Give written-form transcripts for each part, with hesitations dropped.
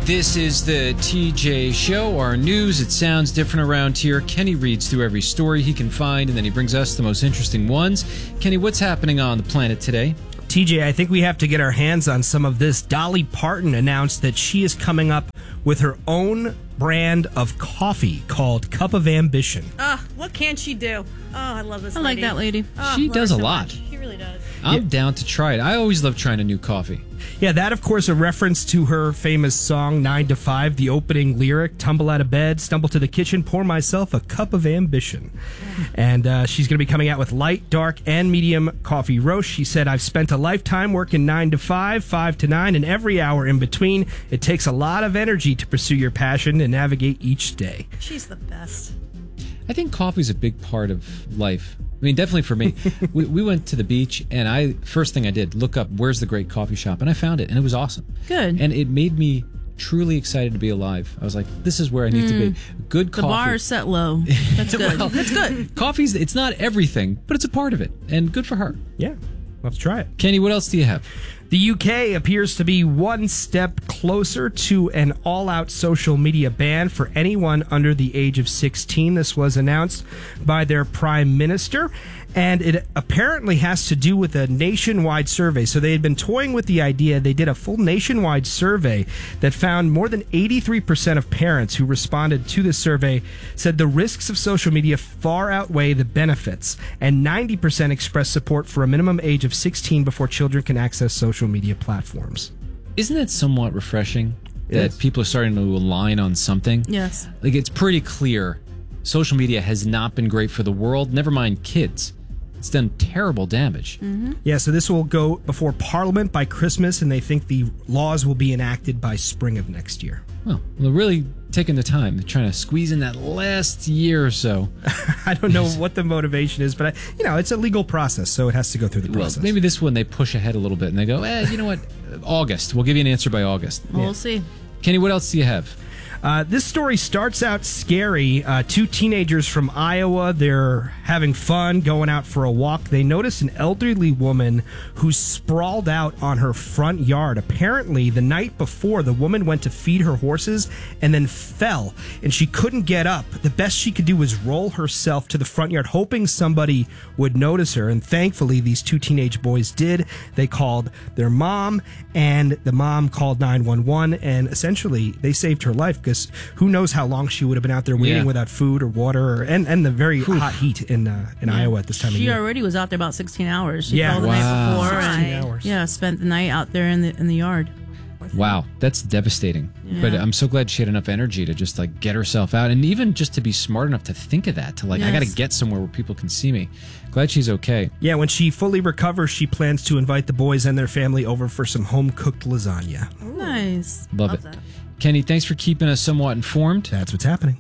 This is the TJ Show, our news. It sounds different around here. Kenny reads through every story he can find, and then he brings us the most interesting ones. Kenny, what's happening on the planet today? TJ, I think we have to get our hands on some of this. Dolly Parton announced that she is coming up with her own brand of coffee called Cup of Ambition. What can she do? Oh, I love this lady. I like that lady. She does a lot. She really does. I'm down to try it. I always love trying a new coffee. Yeah, that, of course, a reference to her famous song, 9 to 5, the opening lyric, tumble out of bed, stumble to the kitchen, pour myself a cup of ambition. And she's going to be coming out with light, dark, and medium coffee roast. She said, I've spent a lifetime working 9 to 5, 5 to 9, and every hour in between. It takes a lot of energy to pursue your passion and navigate each day. She's the best. I think coffee's a big part of life. I mean, definitely for me. we went to the beach, and first thing I did, look up where's the great coffee shop, and I found it, and it was awesome. Good. And it made me truly excited to be alive. I was like, this is where I need to be. Good coffee. The bar is set low. That's good. Well, That's good. Coffee's, it's not everything, but it's a part of it, and good for her. Yeah, let's try it. Kenny, what else do you have? The UK appears to be one step closer to an all-out social media ban for anyone under the age of 16. This was announced by their Prime Minister, and it apparently has to do with a nationwide survey. So they had been toying with the idea. They did a full nationwide survey that found more than 83% of parents who responded to this survey said the risks of social media far outweigh the benefits, and 90% expressed support for a minimum age of 16 before children can access social media platforms. Isn't that somewhat refreshing that people are starting to align on something? Yes. Like, it's pretty clear social media has not been great for the world, never mind kids. It's done terrible damage. Mm-hmm. Yeah, so this will go before Parliament by Christmas, and they think the laws will be enacted by spring of next year. Well, they're really taking the time. They're trying to squeeze in that last year or so. I don't know what the motivation is, but it's a legal process, so it has to go through the process. Well, maybe this one they push ahead a little bit and they go, you know what? August. We'll give you an answer by August. We'll see. Kenny, what else do you have? This story starts out scary. Two teenagers from Iowa, they're having fun, going out for a walk. They notice an elderly woman who's sprawled out on her front yard. Apparently, the night before, the woman went to feed her horses and then fell, and she couldn't get up. The best she could do was roll herself to the front yard, hoping somebody would notice her, and thankfully, these two teenage boys did. They called their mom, and the mom called 911, and essentially, they saved her life, because who knows how long she would have been out there waiting without food or water, and the very hot heat in Iowa at this time of year. She already was out there about 16 hours. She called the Wow. night before 16 and hours. spent the night out there in the yard. Wow, that's devastating. Yeah. But I'm so glad she had enough energy to just get herself out, and even just to be smart enough to think of that, to I got to get somewhere where people can see me. Glad she's okay. Yeah, when she fully recovers, she plans to invite the boys and their family over for some home-cooked lasagna. Nice. Love it. that. Kenny, thanks for keeping us somewhat informed. That's what's happening.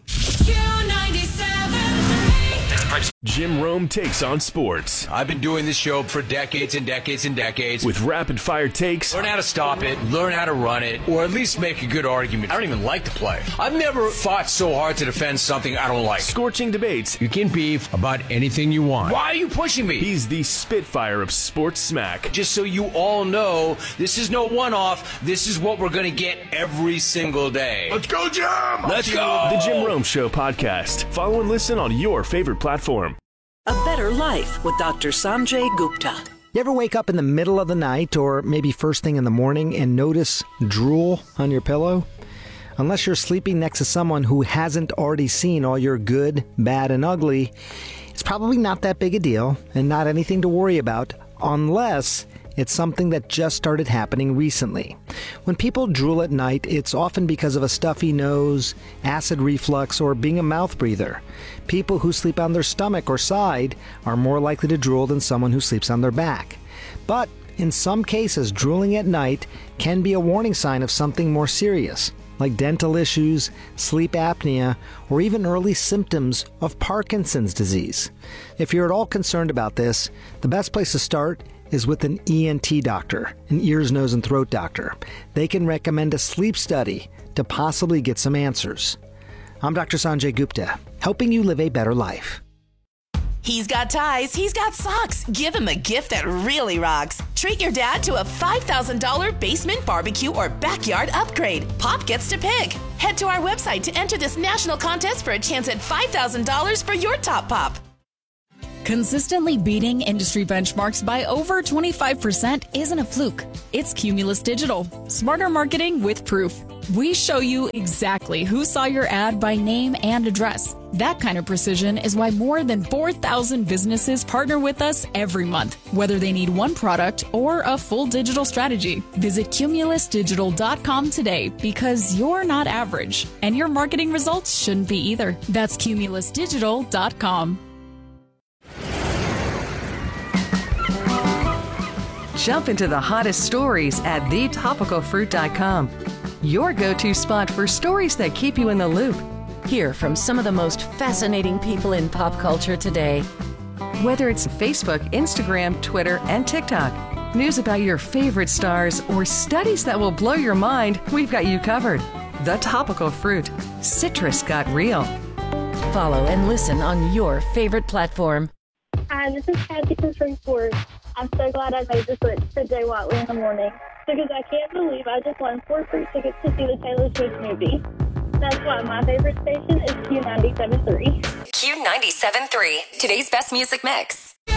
Jim Rome takes on sports I've been doing this show for decades and decades and decades. with rapid-fire takes, Learn how to stop it, learn how to run it, or at least make a good argument. I don't even like to play. I've never fought so hard to defend something I don't like. scorching debates. You can beef about anything you want. Why are you pushing me? He's the Spitfire of sports smack. Just so you all know, this is no one-off. This is what we're going to get every single day. Let's go, Jim! Let's go! The Jim Rome Show podcast. Follow and listen on your favorite platform. A Better Life with Dr. Sanjay Gupta. You ever wake up in the middle of the night or maybe first thing in the morning and notice drool on your pillow? Unless you're sleeping next to someone who hasn't already seen all your good, bad, and ugly, it's probably not that big a deal and not anything to worry about unless it's something that just started happening recently. When people drool at night, it's often because of a stuffy nose, acid reflux, or being a mouth breather. People who sleep on their stomach or side are more likely to drool than someone who sleeps on their back. But in some cases, drooling at night can be a warning sign of something more serious, like dental issues, sleep apnea, or even early symptoms of Parkinson's disease. If you're at all concerned about this, the best place to start is with an ENT doctor, an ears, nose, and throat doctor. They can recommend a sleep study to possibly get some answers. I'm Dr. Sanjay Gupta, helping you live a better life. He's got ties, he's got socks. Give him a gift that really rocks. Treat your dad to a $5,000 basement barbecue or backyard upgrade. Pop gets to pick. Head to our website to enter this national contest for a chance at $5,000 for your top pop. Consistently beating industry benchmarks by over 25% isn't a fluke. It's Cumulus Digital. Smarter marketing with proof. We show you exactly who saw your ad by name and address. That kind of precision is why more than 4,000 businesses partner with us every month, whether they need one product or a full digital strategy. Visit cumulusdigital.com today because you're not average, and your marketing results shouldn't be either. That's cumulusdigital.com. Jump into the hottest stories at thetopicalfruit.com. Your go-to spot for stories that keep you in the loop. Hear from some of the most fascinating people in pop culture today. Whether it's Facebook, Instagram, Twitter, and TikTok, news about your favorite stars, or studies that will blow your mind, we've got you covered. The Topical Fruit. Citrus got real. Follow and listen on your favorite platform. Hi, this is Kathy from Springport. I'm so glad I made the switch to Jay Watley in the morning because I can't believe I just won 4 free tickets to see the Taylor Swift movie. That's why my favorite station is Q97.3. Q97.3, today's best music mix.